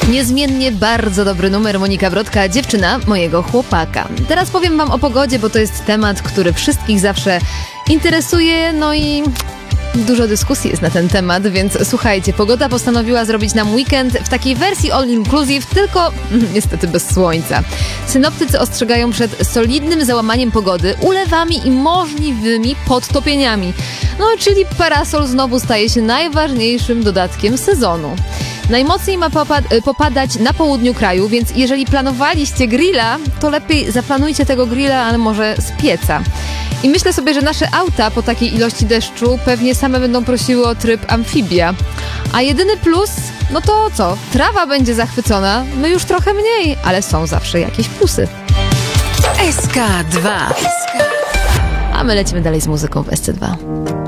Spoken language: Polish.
Niezmiennie bardzo dobry numer. Monika Brodka, dziewczyna mojego chłopaka. Teraz powiem wam o pogodzie, bo to jest temat, który wszystkich zawsze interesuje, no i dużo dyskusji jest na ten temat, więc słuchajcie, pogoda postanowiła zrobić nam weekend w takiej wersji all inclusive, tylko niestety bez słońca. Synoptycy ostrzegają przed solidnym załamaniem pogody, ulewami i możliwymi podtopieniami. No, czyli parasol znowu staje się najważniejszym dodatkiem sezonu. Najmocniej ma popadać na południu kraju, więc jeżeli planowaliście grilla, to lepiej zaplanujcie tego grilla, ale może z pieca. I myślę sobie, że nasze auta po takiej ilości deszczu pewnie same będą prosiły o tryb amfibia. A jedyny plus, no to co? Trawa będzie zachwycona, my już trochę mniej, ale są zawsze jakieś plusy. SK2. A my lecimy dalej z muzyką w SC2.